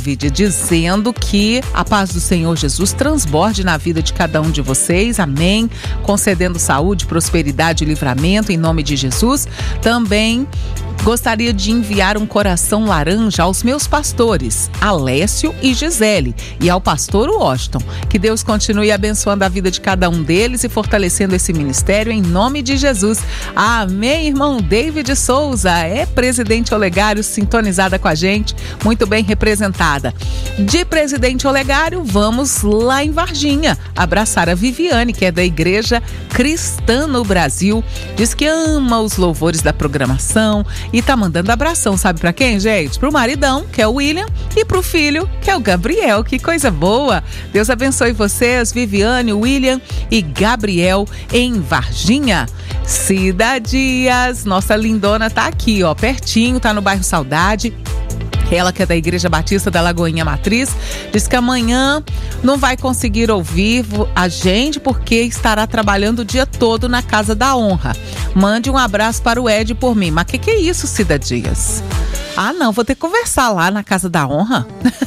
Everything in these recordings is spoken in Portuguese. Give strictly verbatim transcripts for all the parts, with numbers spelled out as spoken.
David, dizendo que a paz do Senhor Jesus transborde na vida de cada um de vocês, amém, concedendo saúde, prosperidade e livramento em nome de Jesus. Também gostaria de enviar um coração laranja aos meus pastores, Alessio e Gisele, e ao pastor Washington. Que Deus continue abençoando a vida de cada um deles e fortalecendo esse ministério em nome de Jesus. Amém, irmão David Souza, é Presidente Olegário, sintonizada com a gente, muito bem representada. De Presidente Olegário, vamos lá em Varginha, abraçar a Viviane, que é da Igreja Cristã no Brasil, diz que ama os louvores da programação e tá mandando abração, sabe pra quem, gente? Pro maridão, que é o William, e pro filho, que é o Gabriel. Que coisa boa! Deus abençoe vocês, Viviane, William e Gabriel, em Varginha. Cida Dias, nossa lindona, tá aqui, ó, pertinho, tá no bairro Saudade. Ela, que é da Igreja Batista da Lagoinha Matriz, diz que amanhã não vai conseguir ouvir a gente porque estará trabalhando o dia todo na Casa da Honra. Mande um abraço para o Ed por mim. Mas que que é isso, Cida Dias? Ah, não, vou ter que conversar lá na Casa da Honra.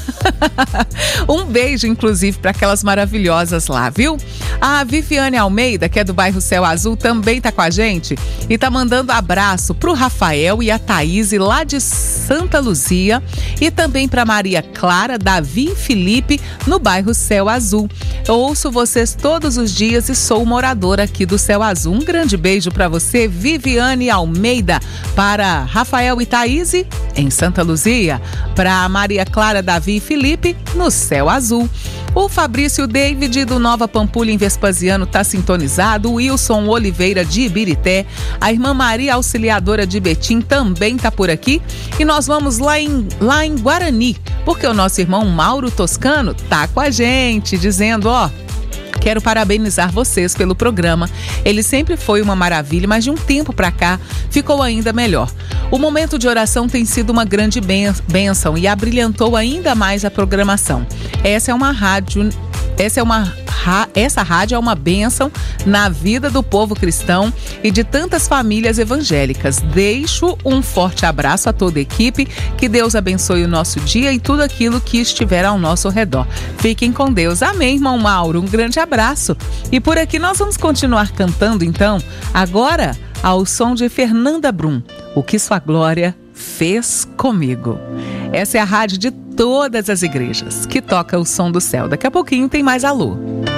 Um beijo, inclusive, para aquelas maravilhosas lá, viu? A Viviane Almeida, que é do bairro Céu Azul, também tá com a gente e tá mandando abraço pro Rafael e a Thaís, lá de Santa Luzia, e também para Maria Clara, Davi e Felipe, no bairro Céu Azul. Eu ouço vocês todos os dias e sou moradora aqui do Céu Azul. Um grande beijo para você, Viviane Almeida. Para Rafael e Thaís, em Santa Luzia, para Maria Clara, Davi e Felipe, no Céu Azul. O Fabrício David, do Nova Pampulha, em Vespasiano, está sintonizado. O Wilson Oliveira, de Ibirité. A irmã Maria Auxiliadora, de Betim, também está por aqui. E nós vamos lá em, lá em Guarani, porque o nosso irmão Mauro Toscano tá com a gente, dizendo, ó... Quero parabenizar vocês pelo programa. Ele sempre foi uma maravilha, mas de um tempo para cá ficou ainda melhor. O momento de oração tem sido uma grande bênção e abrilhantou ainda mais a programação. Essa é uma rádio, essa é uma essa rádio é uma bênção na vida do povo cristão e de tantas famílias evangélicas. Deixo um forte abraço a toda a equipe. Que Deus abençoe o nosso dia e tudo aquilo que estiver ao nosso redor. Fiquem com Deus. Amém, irmão Mauro. Um grande abraço. E por aqui nós vamos continuar cantando, então, agora ao som de Fernanda Brum. O que sua glória fez comigo. Essa é a rádio de todas as igrejas que toca o som do céu. Daqui a pouquinho tem mais alô.